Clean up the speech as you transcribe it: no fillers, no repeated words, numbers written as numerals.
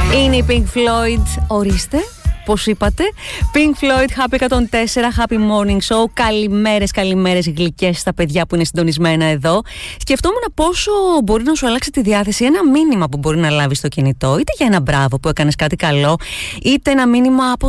Είναι η Pink Floyd, ορίστε, πώς είπατε, Pink Floyd, Happy 104, Happy Morning Show. Καλημέρες γλυκές στα παιδιά που είναι συντονισμένα εδώ. Σκεφτόμουν πόσο μπορεί να σου αλλάξει τη διάθεση ένα μήνυμα που μπορεί να λάβει στο κινητό, είτε για ένα μπράβο που έκανες κάτι καλό, είτε ένα μήνυμα από